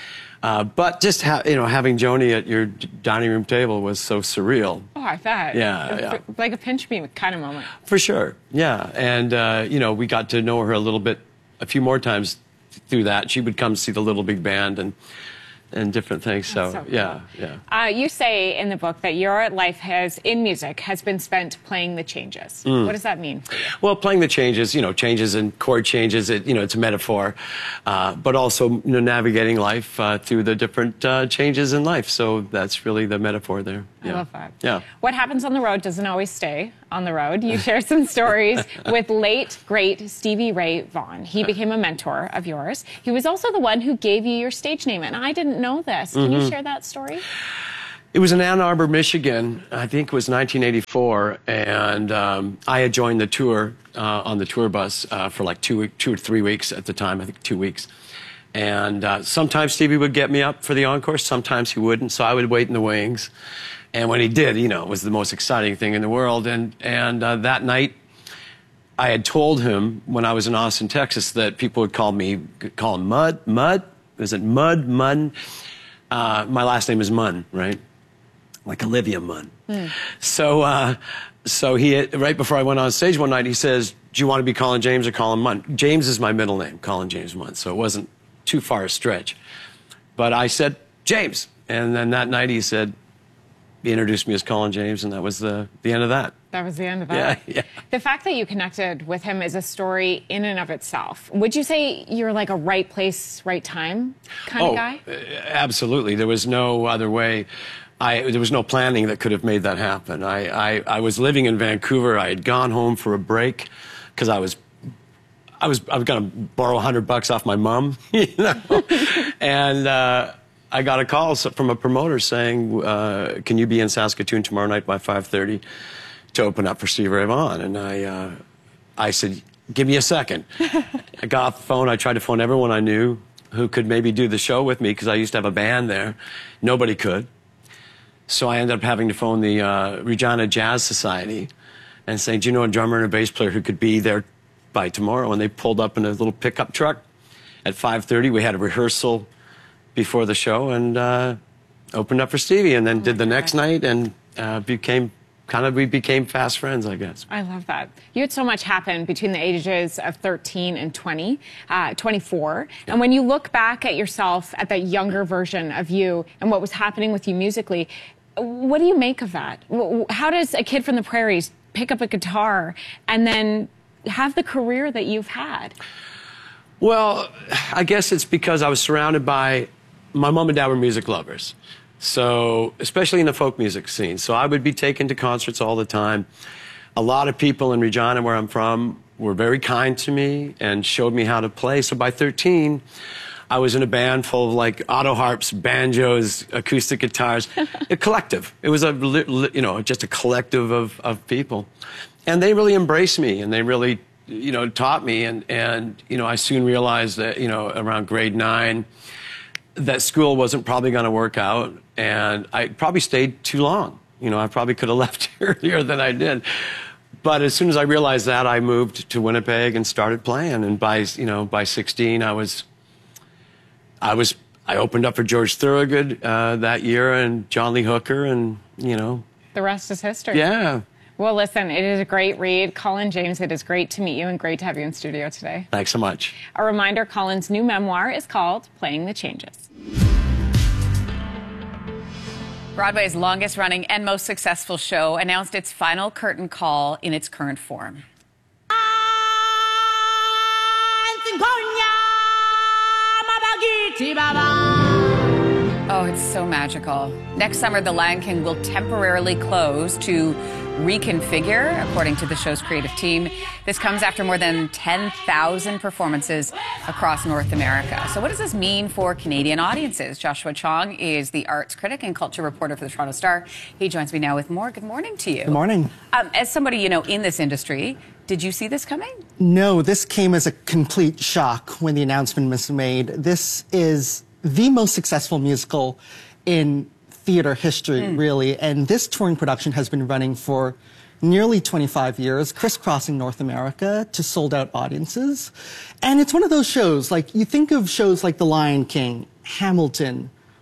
But just having Joni at your dining room table was so surreal. Oh, I bet. Yeah. Like a pinch me kind of moment. For sure, yeah. And, we got to know her a few more times through that. She would come see the Little Big Band and different things. So cool. Yeah. You say in the book that your life in music has been spent playing the changes. What does that mean for you? Well, playing the changes, changes and chord changes, it's a metaphor, but also, navigating life through the different changes in life. So that's really the metaphor there. Yeah. I love that. Yeah. What happens on the road doesn't always stay on the road. You share some stories with late, great Stevie Ray Vaughan. He became a mentor of yours. He was also the one who gave you your stage name, and I didn't know this. Can you share that story? It was in Ann Arbor, Michigan. I think it was 1984, and I had joined the tour on the tour bus for like 2 or 3 weeks at the time. I think 2 weeks. And sometimes Stevie would get me up for the encore. Sometimes he wouldn't, so I would wait in the wings. And when he did, it was the most exciting thing in the world. And that night, I had told him when I was in Austin, Texas, that people would call him Mud. Is it Mud? Munn? My last name is Munn, right? Like Olivia Munn. So he, right before I went on stage one night, he says, "Do you want to be Colin James or Colin Munn?" James is my middle name, Colin James Munn, so it wasn't too far a stretch. But I said, "James." And then that night he introduced me as Colin James, and that was the end of that. That was the end of that. Yeah. The fact that you connected with him is a story in and of itself. Would you say you're like a right place, right time kind of guy? Absolutely. There was no other way. There was no planning that could have made that happen. I was living in Vancouver. I had gone home for a break because I was going to borrow $100 off my mom, and I got a call from a promoter saying, "Can you be in Saskatoon tomorrow night by 5:30 to open up for Stevie Ray Vaughan?" And I said, "Give me a second." I got off the phone. I tried to phone everyone I knew who could maybe do the show with me because I used to have a band there. Nobody could. So I ended up having to phone the Regina Jazz Society and saying, "Do you know a drummer and a bass player who could be there by tomorrow?" And they pulled up in a little pickup truck at 5:30. We had a rehearsal before the show and opened up for Stevie, and then did the next night, and we became fast friends, I guess. I love that. You had so much happen between the ages of 13 and 24. Yeah. And when you look back at yourself, at that younger version of you and what was happening with you musically, what do you make of that? How does a kid from the prairies pick up a guitar and then have the career that you've had? Well, I guess it's because I was surrounded by, my mom and dad were music lovers. So, especially in the folk music scene. So I would be taken to concerts all the time. A lot of people in Regina, where I'm from, were very kind to me and showed me how to play. So by 13, I was in a band full of like auto harps, banjos, acoustic guitars, a collective. It was just a collective of people. And they really embraced me, and they really, taught me. And I soon realized that, around grade 9, that school wasn't probably going to work out, and I probably stayed too long. I probably could have left earlier than I did. But as soon as I realized that, I moved to Winnipeg and started playing. And by 16, I opened up for George Thorogood that year, and John Lee Hooker, and the rest is history. Yeah. Well, listen, it is a great read. Colin James, it is great to meet you and great to have you in studio today. Thanks so much. A reminder, Colin's new memoir is called Playing the Changes. Broadway's longest-running and most successful show announced its final curtain call in its current form. Oh, it's so magical. Next summer, The Lion King will temporarily close to reconfigure, according to the show's creative team. This comes after more than 10,000 performances across North America. So what does this mean for Canadian audiences? Joshua Chong is the arts critic and culture reporter for the Toronto Star. He joins me now with more. Good morning to you. Good morning. As somebody, in this industry, did you see this coming? No, this came as a complete shock when the announcement was made. This is the most successful musical in theater history, really. And this touring production has been running for nearly 25 years, crisscrossing North America to sold-out audiences. And it's one of those shows, like, you think of shows like The Lion King, Hamilton,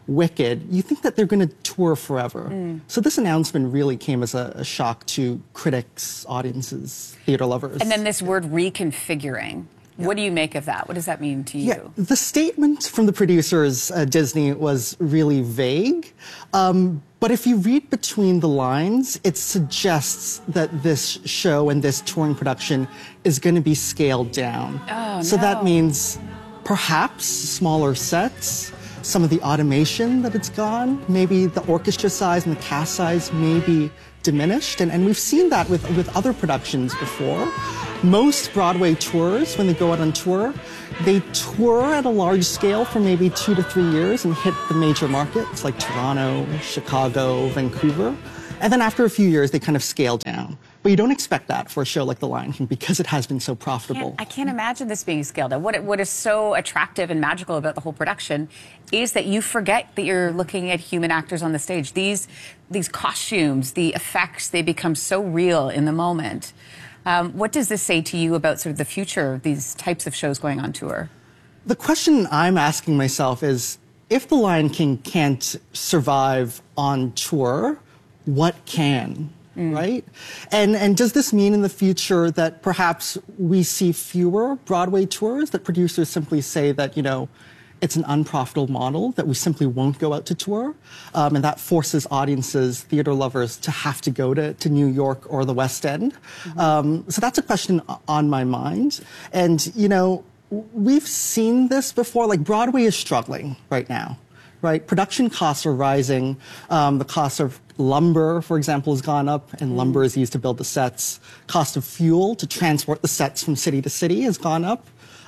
Wicked, you think that they're going to tour forever. So this announcement really came as a shock to critics, audiences, theater lovers. And then this word reconfiguring. What do you make of that? What does that mean to you? Yeah, the statement from the producers at Disney was really vague. But if you read between the lines, it suggests that this show and this touring production is going to be scaled down. So that means perhaps smaller sets, some of the automation that it's gone, maybe the orchestra size and the cast size may be diminished. And we've seen that with other productions before. Most Broadway tours, when they go out on tour, they tour at a large scale for maybe 2 to 3 years and hit the major markets like Toronto, Chicago, Vancouver. And then after a few years, they kind of scale down. But you don't expect that for a show like The Lion King because it has been so profitable. I can't imagine this being scaled down. What is so attractive and magical about the whole production is that you forget that you're looking at human actors on the stage. These costumes, the effects, they become so real in the moment. What does this say to you about sort of the future of these types of shows going on tour? The question I'm asking myself is, if The Lion King can't survive on tour, what can? Right? And does this mean in the future that perhaps we see fewer Broadway tours, that producers simply say that, you know, it's an unprofitable model, that we simply won't go out to tour, and that forces audiences, theater lovers, to have to go to New York or the West End? So that's a question on my mind. And, you know, we've seen this before. Like, Broadway is struggling right now. Right? Production costs are rising. The cost of lumber, for example, has gone up, and lumber is used to build the sets. Cost of fuel to transport the sets from city to city has gone up.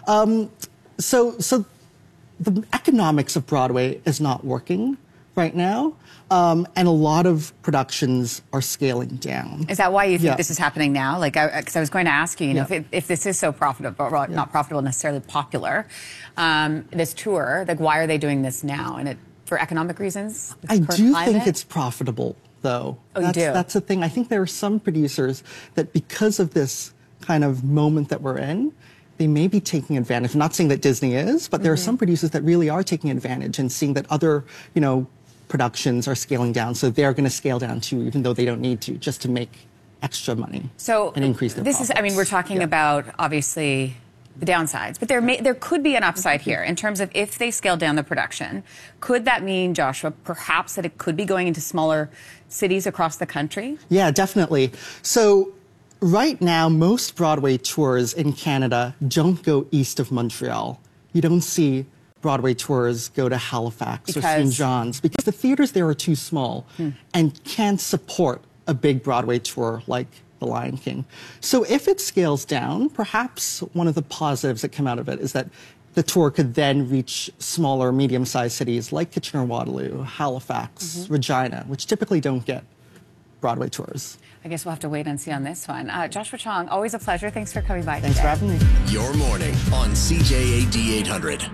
So the economics of Broadway is not working right now, and a lot of productions are scaling down. Is that why you think this is happening now? Like, because I was going to ask you, you know, if this is so profitable, well, not profitable, necessarily popular, this tour, like, why are they doing this now? And for economic reasons? I do think it's profitable, though. Oh, you do? That's the thing. I think there are some producers that, because of this kind of moment that we're in, they may be taking advantage. I'm not saying that Disney is, but there are some producers that really are taking advantage and seeing that other, you know, productions are scaling down, so they're going to scale down too, even though they don't need to, just to make extra money and increase their profits. I mean, we're talking about, obviously, the downsides, but there could be an upside here in terms of if they scale down the production. Could that mean, Joshua, perhaps that it could be going into smaller cities across the country? Yeah, definitely. So right now, most Broadway tours in Canada don't go east of Montreal. You don't see Broadway tours go to Halifax or St. John's because the theaters there are too small and can't support a big Broadway tour like The Lion King. So if it scales down, perhaps one of the positives that come out of it is that the tour could then reach smaller, medium-sized cities like Kitchener-Waterloo, Halifax, Regina, which typically don't get Broadway tours. I guess we'll have to wait and see on this one. Joshua Chong, always a pleasure. Thanks for coming by Thanks for having me. Your morning on CJAD 800.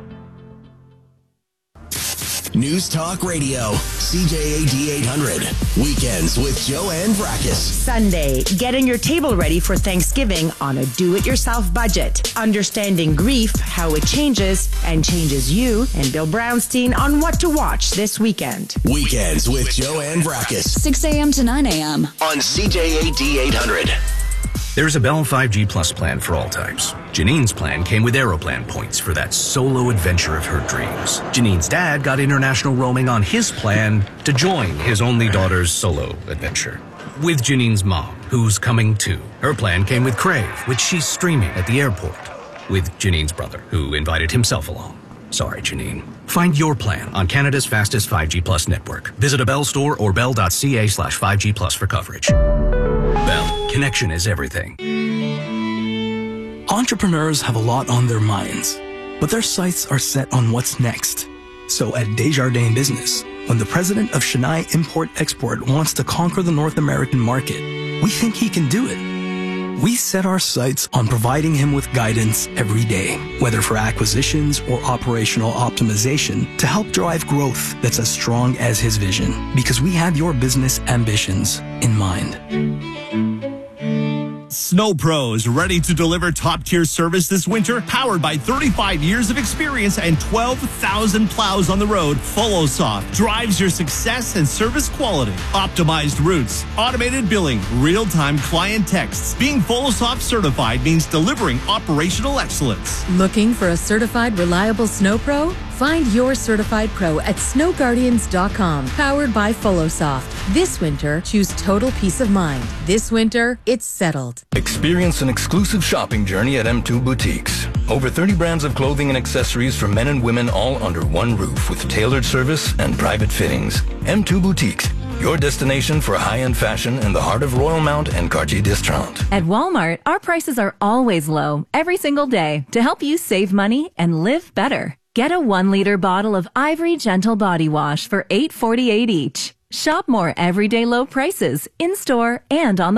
News Talk Radio, CJAD 800. Weekends with Joanne Vrackus. Sunday, getting your table ready for Thanksgiving on a do-it-yourself budget. Understanding grief, how it changes, and changes you, and Bill Brownstein on what to watch this weekend. Weekends with Joanne Vrackus. 6 a.m. to 9 a.m. on CJAD 800. There's a Bell 5G Plus plan for all types. Janine's plan came with Aeroplan points for that solo adventure of her dreams. Janine's dad got international roaming on his plan to join his only daughter's solo adventure. With Janine's mom, who's coming too. Her plan came with Crave, which she's streaming at the airport. With Janine's brother, who invited himself along. Sorry, Janine. Find your plan on Canada's fastest 5G Plus network. Visit a Bell store or bell.ca/5G Plus for coverage. Bell, connection is everything. Entrepreneurs have a lot on their minds, but their sights are set on what's next. So at Desjardins Business, when the president of Chennai Import-Export wants to conquer the North American market, we think he can do it. We set our sights on providing him with guidance every day, whether for acquisitions or operational optimization, to help drive growth that's as strong as his vision, because we have your business ambitions in mind. Snow Pros, ready to deliver top-tier service this winter? Powered by 35 years of experience and 12,000 plows on the road, FoloSoft drives your success and service quality. Optimized routes, automated billing, real-time client texts. Being FoloSoft certified means delivering operational excellence. Looking for a certified, reliable Snow Pro? Find your certified pro at snowguardians.com. Powered by FoloSoft. This winter, choose total peace of mind. This winter, it's settled. Experience an exclusive shopping journey at M2 Boutiques. Over 30 brands of clothing and accessories for men and women all under one roof with tailored service and private fittings. M2 Boutiques, your destination for high-end fashion in the heart of Royal Mount and Cartier d'Estrade. At Walmart, our prices are always low, every single day, to help you save money and live better. Get a 1-liter bottle of Ivory Gentle Body Wash for $8.48 each. Shop more everyday low prices in-store and on the